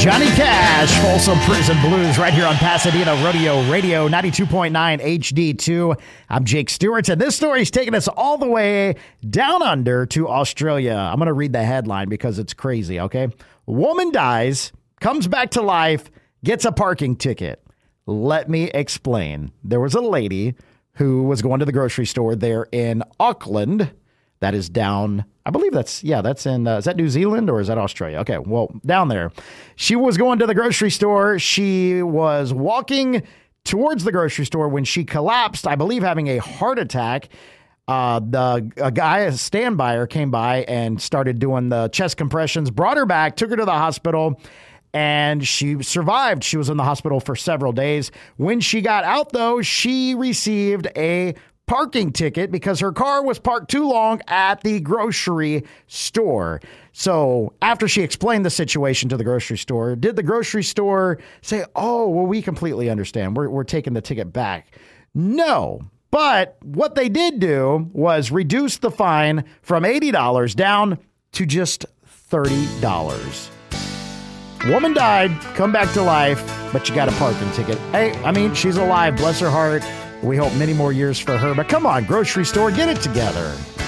Johnny Cash, Folsom Prison Blues, right here on Pasadena Rodeo Radio, 92.9 HD2. I'm Jake Stewart, and this story is taking us all the way down under to Australia. I'm going to read the headline because it's crazy, okay? Woman dies, comes back to life, gets a parking ticket. Let me explain. There was a lady who was going to the grocery store there in Auckland. That is down, I believe that's in, is that New Zealand or is that Australia? Okay, well, down there. She was going to the grocery store. She was walking towards the grocery store when she collapsed, I believe having a heart attack. A standby her, came by and started doing the chest compressions, brought her back, took her to the hospital, and she survived. She was in the hospital for several days. When she got out, though, she received a parking ticket because her car was parked too long at the grocery store. So after she explained the situation to the grocery store, did the grocery store say, oh, well, we completely understand. We're taking the ticket back? No. But what they did do was reduce the fine from $80 down to just $30. Woman died, come back to life, but you got a parking ticket. Hey, I mean, she's alive, bless her heart. We hope many more years for her. But come on, grocery store, get it together.